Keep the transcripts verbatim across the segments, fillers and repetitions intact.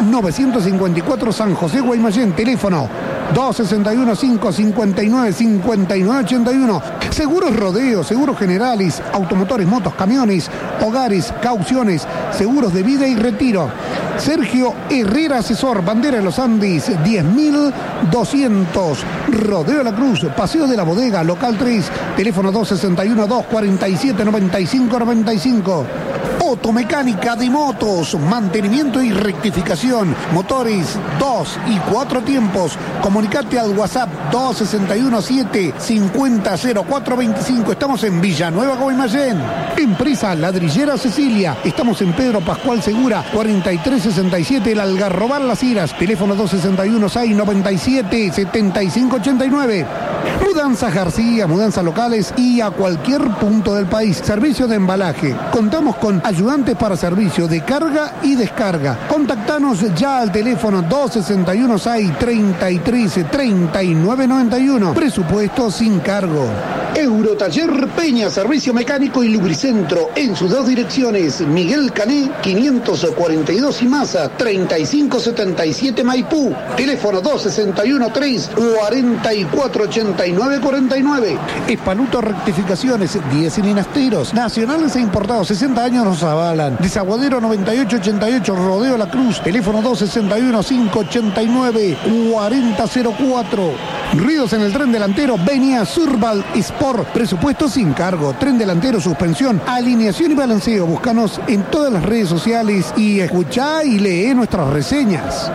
novecientos cincuenta y cuatro San José, Guaymallén. Teléfono dos sesenta y uno, cinco cincuenta y nueve, cincuenta y nueve ochenta y uno. Seguros Rodeo, Seguros Generales, automotores, motos, camiones, hogares, cauciones, seguros de vida y retiro. Sergio Herrera Asesor, Bandera de los Andes, diez mil doscientos. Rodeo La Cruz, Paseo de la Bodega, local tres, teléfono dos sesenta y uno, dos cuarenta y siete, noventa y cinco noventa y cinco. Automecánica de motos, mantenimiento y rectificación, motores dos y cuatro tiempos. Comunicate al WhatsApp dos sesenta y uno, siete cincuenta, cero cuatro veinticinco. Estamos en Villanueva, Guaymallén. Empresa Ladrillera Cecilia. Estamos en Pedro Pascual Segura, cuarenta y tres sesenta y siete, El Algarrobal Las Heras. Teléfono dos sesenta y uno, seis noventa y siete, setenta y cinco ochenta y nueve. Mudanzas García, mudanzas locales y a cualquier punto del país. Servicio de embalaje. Contamos con ayudantes para servicio de carga y descarga. Contactanos ya al teléfono dos sesenta y uno, seis treinta y tres, treinta y nueve noventa y uno. Presupuesto sin cargo. Eurotaller Peña, servicio mecánico y lubricentro en sus dos direcciones. Miguel Cané, quinientos cuarenta y dos y Maza, treinta y cinco setenta y siete Maipú. Teléfono dos sesenta y uno, tres cuarenta y cuatro ochenta y nueve cuarenta y nueve. Espaluto Rectificaciones, diez cilindros nacionales e importados, sesenta años nos avalan. Desaguadero noventa y ocho ochenta y ocho, Rodeo La Cruz. Teléfono dos sesenta y uno, cinco ochenta y nueve, cuarenta cero cuatro. Ruidos en el tren delantero, Venia Surval Sport, presupuesto sin cargo, tren delantero, suspensión, alineación y balanceo. Búscanos en todas las redes sociales y escuchá y lee nuestras reseñas.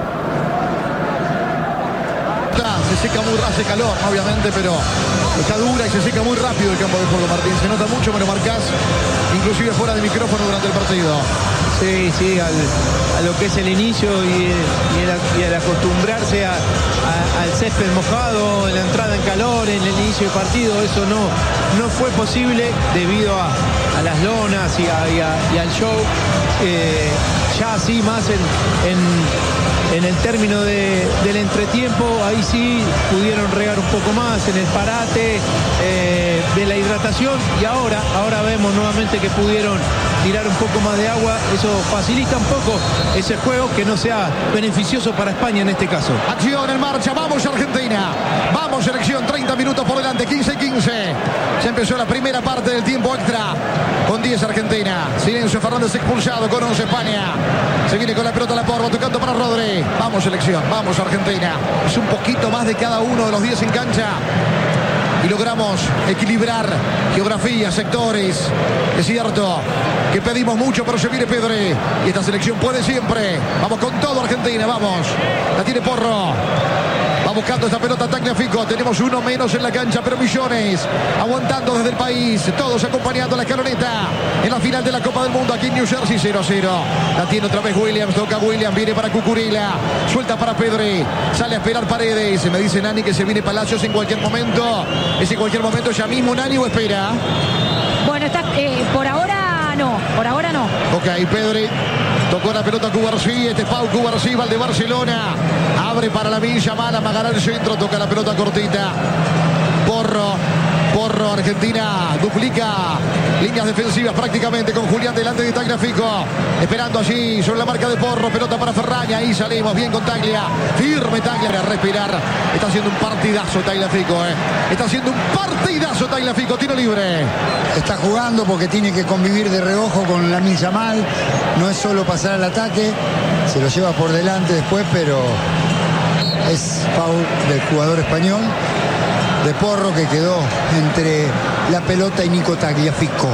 Se seca muy, hace calor, obviamente, pero está dura y se seca muy rápido el campo de juego, Martín. Se nota mucho, me lo marcás, inclusive fuera de micrófono durante el partido. Sí, sí, al, a lo que es el inicio y, y, el, y al acostumbrarse a, a, al césped mojado, en la entrada en calor, en el inicio del partido, eso no, no fue posible debido a, a las lonas y, a, y, a, y al show. Eh, ya así más en, en, en el término de, del entretiempo, ahí sí pudieron regar un poco más en el parate eh, de la hidratación, y ahora, ahora vemos nuevamente que pudieron tirar un poco más de agua. Eso facilita un poco ese juego, que no sea beneficioso para España en este caso. Acción en marcha, vamos Argentina, vamos selección, treinta minutos por delante, quince quince. Ya empezó la primera parte del tiempo extra, con diez Argentina, Silencio Fernández expulsado, con once España. Se viene con la pelota la porra, tocando para Rodri. Vamos selección, vamos Argentina. Es un poquito más de cada uno de los diez en cancha y logramos equilibrar geografía, sectores. Es cierto que pedimos mucho, pero se viene Pedri y esta selección puede siempre. Vamos con todo Argentina, vamos. La tiene Porro. Va buscando esta pelota Tagliafico. Tenemos uno menos en la cancha, pero millones aguantando desde el país. Todos acompañando a la escaloneta en la final de la Copa del Mundo aquí en New Jersey. Cero a cero. La tiene otra vez Williams. Toca Williams. Viene para Cucurella. Suelta para Pedri. Sale a esperar Paredes. Me dice Nani que se viene Palacios en cualquier momento. Es en cualquier momento ya mismo, Nani, o espera. Bueno, está eh, por ahora no. Por ahora no. Ok, Pedri. Tocó la pelota Cubarsí, este es Pau Cubarsí, el de Barcelona. Abre para la Villa, Mala, Magará el centro, toca la pelota cortita. Porro, Porro, Argentina duplica líneas defensivas prácticamente con Julián delante de Tagliafico. Esperando allí sobre la marca de Porro, pelota para Ferragni, ahí salimos bien con Taglia. Firme Taglia, a respirar. Está haciendo un partidazo Tagliafico, eh. Está haciendo un partidazo Tagliafico, tiro libre. Está jugando porque tiene que convivir de reojo con Lamine Yamal. No es solo pasar al ataque, se lo lleva por delante después, pero es foul del jugador español, de Porro, que quedó entre la pelota y Nico Tagliafico.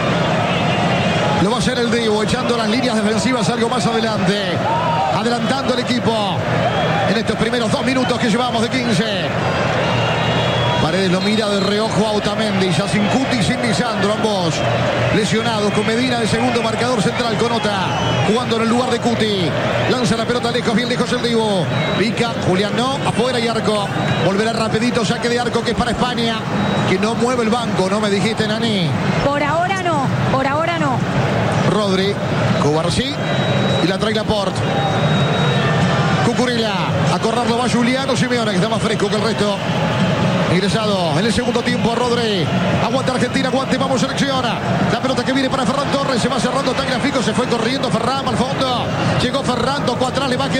Lo va a hacer el Divo, echando las líneas defensivas algo más adelante, adelantando el equipo en estos primeros dos minutos que llevamos de quince. Paredes lo mira de reojo a Otamendi, ya sin Cuti y sin Lisandro, ambos lesionados, con Medina de segundo marcador central, con Ota jugando en el lugar de Cuti. Lanza la pelota lejos, bien lejos el Divo. Pica, Julián no, afuera y arco. Volverá rapidito, saque de arco que es para España, que no mueve el banco, ¿no me dijiste, Nani? Por ahora no, por ahora no. Rodri, Cubarsí y la trae Laporte. Cucurella, a correrlo va Juliano Simeone, que está más fresco que el resto. Ingresado en el segundo tiempo Rodri. Aguanta Argentina, aguante, vamos selección. La pelota que viene para Ferran Torres, se va cerrando Tagliafico, se fue corriendo Ferran al fondo. Llegó Ferran, tocó atrás, le va a quedar